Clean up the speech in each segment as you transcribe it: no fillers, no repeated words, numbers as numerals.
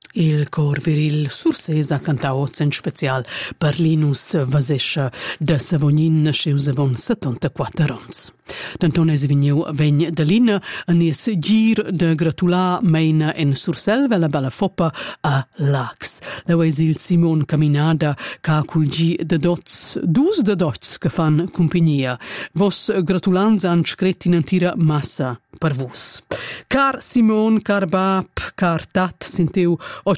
Il cor viril Sursesa cantaoz en special per Linus Vasescha de Savognin scheusavon 74 ans. D'Anton es vegniu vegn de Lina anis gir de gratular meina en Sursel vela bella foppa a Lax. Leuesil Simon Caminada ca culgi de dots, dus de dots che fan compagnia. Vos gratulans han scret in antira massa per vos. Car Simon, car bab, car tat sinteu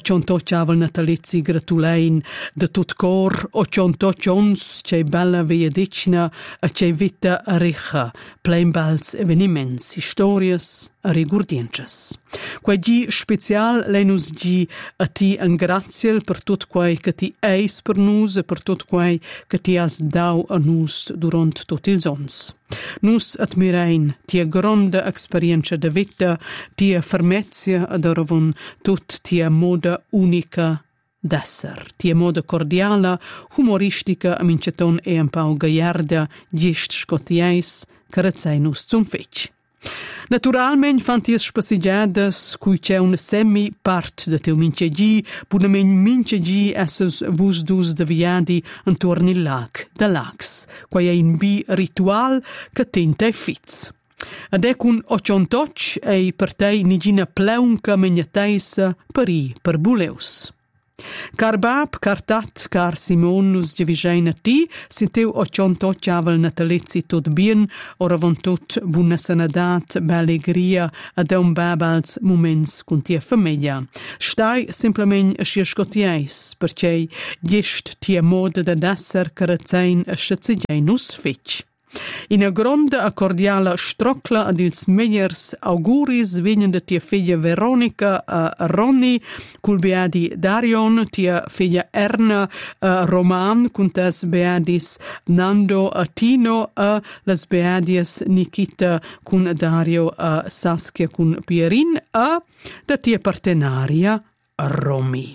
88 avel natalizzi gratulein de tot cor, 88 ons, c'è bella veiadicna, a c'è vita richa, plein bals eveniments, historias, rigurdiences. Quai gi special lenus gi a ti en graziel per tot quai che ti eis per nus e per tot quai che ti has dau a nus durant tot ils ons. Nus admirein tia gronda experienza de vita, tia fermezia adoravon tot tia moda unica d'esser, tia moda cordiala, humoristica aminceton e un pau gaiarda, gist scotiais, carezzeinus zum fetch. Naturalment fan ties spassigiadas cui c'è un semi part de teu mincegi, punament mincegi esses vus dus de viadi intorno il lac, de Lax, quai è in bi ritual che tenta e fitz. Ad ecun 88 ei per tei nigina pleunca megnateisa per buleus. Car bab, car tat, car Simon nus givigein a ti, sinteu 88 avel natalizzi tot bien, oravon tot buona sanadat, bellegria, ad un babals moments con tia famiglia. Stai simplement a scia scotiais, perché gest tia moda da d'esser carazzein a sciazzigein nus fitch. In a gronda a cordiala strocla ad ils megliers auguris vegnan de tia figlia Veronica a Ronny, cul beadi Darion, tia figlia Erna a Roman, cuntas beadis Nando a Tino a las beadias Nikita cun Dario a Saskia cun Pierin a da tia partenaria a Romy.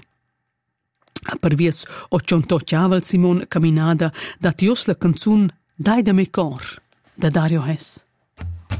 Per vies 88 avel Simon Caminada dat ios la canzun Dai de me cor, da Dario Hess.